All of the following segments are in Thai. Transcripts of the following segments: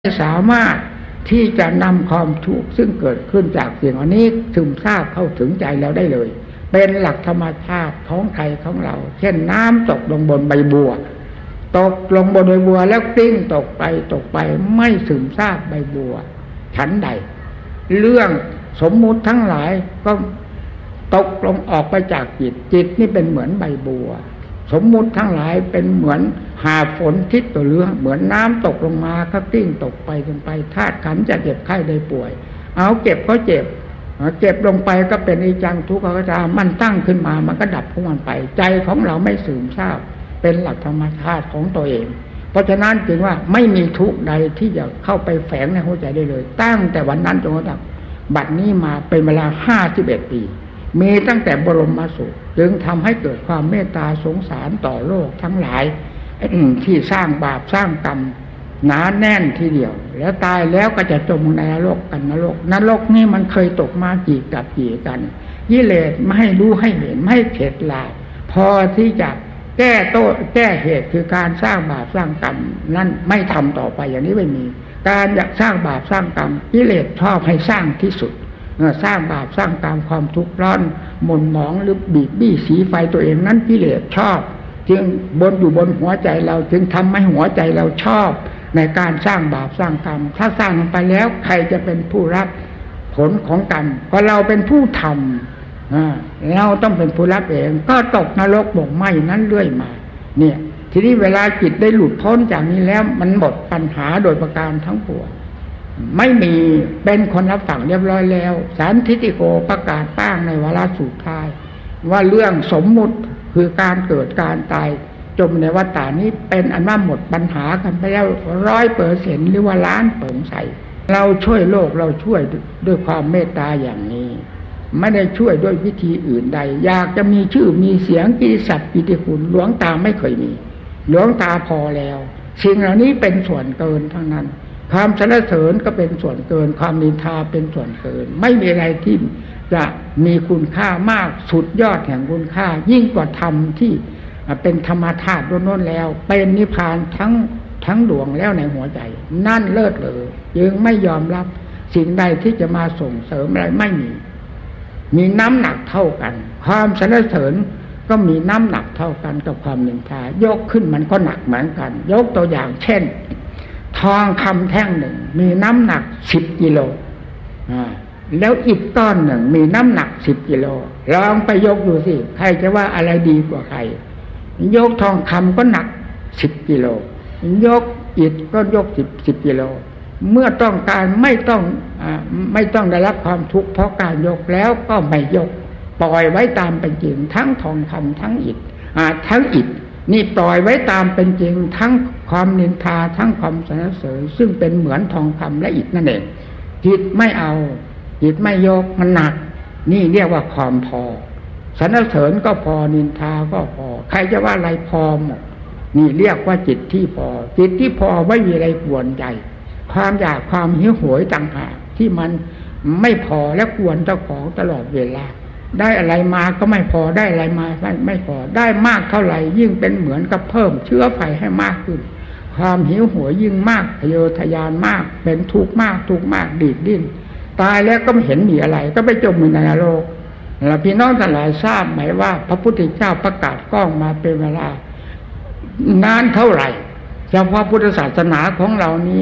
สามารถที่จะนำความทุกข์ซึ่งเกิดขึ้นจากสิ่งอันนี้ซึมซาบเข้าถึงใจเราได้เลยเป็นหลักธรรมชาติของใครของเราเช่นน้ำตกลงบนใบบัวตกลงบนใบบัวแล้วกลิ้งตกไปไม่ซึมซาบใบบัวฉันใดเรื่องสมมุติทั้งหลายก็ตกลงออกไปจากจิตนี่เป็นเหมือนใบบัวสมมุติทั้งหลายเป็นเหมือนหาฝนทิศตัวเรือเหมือนน้ำตกลงมาก็กลิ้งตกไปธาตุขันธ์จะเจ็บไข้ได้ป่วยเอาเจ็บก็เจ็บลงไปก็เป็นอนิจจังทุกขังอนัตตามันตั้งขึ้นมามันก็ดับของมันไปใจของเราไม่ซึมซาบเป็นหลักธรรมชาติของตัวเองเพราะฉะนั้นจึงว่าไม่มีทุกข์ใดที่จะเข้าไปแฝงในหัวใจได้เลยตั้งแต่วันนั้นจนกระทั่งบัดนี้มาเป็นเวลา51 ปีมีตั้งแต่บรมสุขจึงทำให้เกิดความเมตตาสงสารต่อโลกทั้งหลายที่สร้างบาปสร้างกรรมหนาแน่นทีเดียวแล้วตายแล้วก็จะจมในนรกกันนรกนี่มันเคยตกมากี่กับกี่กันกิเลสไม่ให้รู้ให้เห็นไม่ให้เข็ดหลาบพอที่จะแก้เหตุคือการสร้างบาปสร้างกรรมนั่นไม่ทำต่อไปอย่างนี้ไม่มีการอยากสร้างบาปสร้างกรรมกิเลสชอบให้สร้างที่สุดสร้างบาปสร้างกรรมความทุกข์ร้อนหม่นหมองหรือบีบบี้สีไฟตัวเองนั้นกิเลสชอบจึงอยู่บนหัวใจเราจึงทำให้หัวใจเราชอบในการสร้างบาปสร้างกรรมถ้าสร้างลงไปแล้วใครจะเป็นผู้รับผลของกรรมเพราะเราเป็นผู้ทำเราต้องเป็นผู้รับเองก็ตกนรกบ่งไหม้นั้นเรื่อยมาเนี่ยทีนี้เวลาจิตได้หลุดพ้นจากนี้แล้วมันหมดปัญหาโดยประการทั้งปวงไม่มีเป็นคนรับสั่งเรียบร้อยแล้วสันทิฏฐิโกประกาศตั้งในวาระสุดท้ายว่าเรื่องสมมุติคือการเกิดการตายจมในวัฏฏะนี้เป็นอันว่าหมดปัญหากันไปแล้ว100%หรือว่าล้านเปอร์เซ็นต์เราช่วยโลกเราช่วยด้วยความเมตตาอย่างนี้ไม่ได้ช่วยด้วยวิธีอื่นใดอยากจะมีชื่อมีเสียงกิตติศัพท์กิตติคุณหลวงตาไม่เคยมีหลวงตาพอแล้วสิ่งเหล่านี้เป็นส่วนเกินทั้งนั้นความสรรเสริญก็เป็นส่วนเกินความนินทาเป็นส่วนเกินไม่มีอะไรที่จะมีคุณค่ามากสุดยอดแห่งคุณค่ายิ่งกว่าธรรมที่เป็นธรรมธาตุล้วนๆแล้วเป็นนิพพานทั้งดวงแล้วในหัวใจนั่นเลิศเลยยังไม่ยอมรับสิ่งใดที่จะมาส่งเสริมอะไรไม่มีน้ำหนักเท่ากันความสรรเสริญก็มีน้ำหนักเท่ากันกับความนินทายกขึ้นมันก็หนักเหมือนกันยกตัวอย่างเช่นทองคำแท่งหนึ่งมีน้ำหนัก10 กิโลแล้วอิฐก้อนหนึ่งมีน้ำหนัก10 กิโลลองไปยกดูสิใครจะว่าอะไรดีกว่าใครยกทองคำก็หนัก10 กิโลยกอิฐก็ยก10 กิโลเมื่อต้องการไม่ต้องได้รับความทุกข์เพราะการยกแล้วก็ไม่ยกปล่อยไว้ตามเป็นจริงทั้งทองคำทั้งอิฐนี่ปล่อยไว้ตามเป็นจริงทั้งความนินทาทั้งความสรรเสริญซึ่งเป็นเหมือนทองคำและอิฐนั่นเองจิตไม่เอาจิตไม่ยกมันหนักนี่เรียกว่าความพอสรรเสริญก็พอนินทาก็พอใครจะว่าอะไรพอหมดนี่เรียกว่าจิตที่พอจิตที่พอไม่มีอะไรกวนใจความอยากความหิวโหยต่างหากที่มันไม่พอและกวนเจ้าของตลอดเวลาได้อะไรมาก็ไม่พอได้อะไรมาไม่พอได้มากเท่าไหร่ยิ่งเป็นเหมือนกับเพิ่มเชื้อไฟให้มากขึ้นความหิวโหยยิ่งมากทะเยอทะยานมากเป็นทุกข์มากดีดดิ้นตายแล้วก็ไม่เห็นมีอะไรก็ไปจมอยู่ในนรกแล้วพี่น้องทั้งหลายทราบไหมว่าพระพุทธเจ้าประกาศกล้องมาเป็นเวลานานเท่าไหร่เฉพาะพุทธศาสนาของเรานี้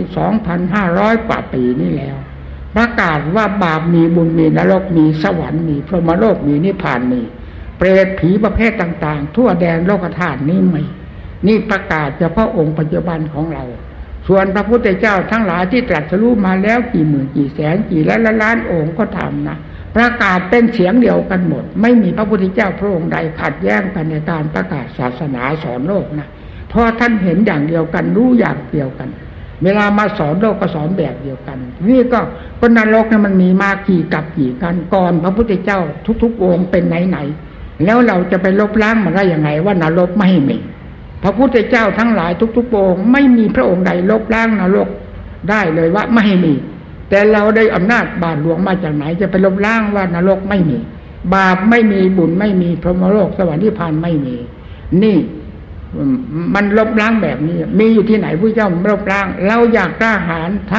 2,500 กว่าปีนี้แล้วประกาศว่าบาปมีบุญมีนรกมีสวรรค์มีพรหมโลกมีนิพพานมีเปรตผีประเภทต่างๆทั่วแดนโลกธาตุนี้ไม่นี่ประกาศเฉพาะองค์ปัจจุบันของเราส่วนพระพุทธเจ้าทั้งหลายที่ตรัสรู้มาแล้วกี่หมื่นกี่แสนกี่ล้านองค์ก็ทำนะประกาศเป็นเสียงเดียวกันหมดไม่มีพระพุทธเจ้าพระองค์ใดขัดแย้งกันในการประกาศศาสนาสอนโลกนะเพราะท่านเห็นอย่างเดียวกันรู้อย่างเดียวกันเวลามาสอนโลกก็สอนแบบเดียวกันนี่ก็นรกเนี่ยมันมีมากี่กับกี่กันก่อนพระพุทธเจ้าทุกๆองค์เป็นไหนแล้วเราจะไปลบล้างมันได้ยังไงว่านรกไม่มีพระพุทธเจ้าทั้งหลายทุกๆองค์ไม่มีพระองค์ใดลบล้างนรกได้เลยว่าไม่มีแต่เราได้อำนาจบาปหลวงมาจากไหนจะไปลบล้างว่านรกไม่มีบาปไม่มีบุญไม่มีพรหมโลกสวรรค์นิพพานไม่มีนี่มันลบล้างแบบนี้มีอยู่ที่ไหนพระเจ้าลบล้างเราอยากกล้าหาญ